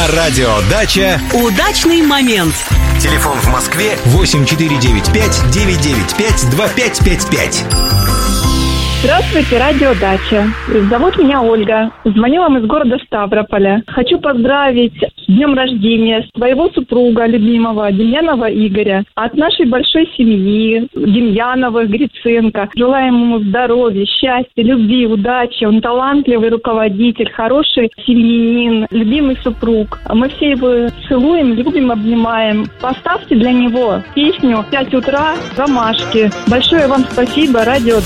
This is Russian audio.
На радио «Дача» удачный момент. Телефон в Москве 8495-995-2555. Здравствуйте, радио «Дача». Зовут меня Ольга. Звоню вам из города Ставрополя. Хочу поздравить с днем рождения своего супруга любимого Демьянова Игоря. От нашей большой семьи Демьяновых, Гриценко. Желаем ему здоровья, счастья, любви, удачи. Он талантливый руководитель, хороший семьянин, любимый супруг. Мы все его целуем, любим, обнимаем. Поставьте для него песню «5 утра» «Ромашки». Большое вам спасибо, радио